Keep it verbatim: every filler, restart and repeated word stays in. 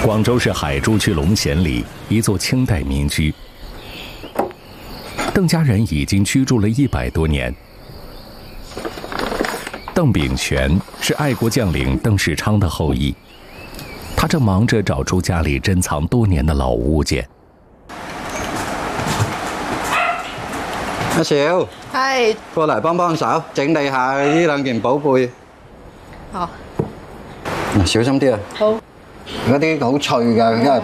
广州市海珠区龙贤里一座清代民居，邓家人已经居住了一百多年。邓炳全是爱国将领邓世昌的后裔，他正忙着找出家里珍藏多年的老物件。 阿少， 係過嚟幫幫手，整理下呢兩件寶貝。 好， 嗱，小心啲啊！ 好。 嗰啲好脆㗎，因為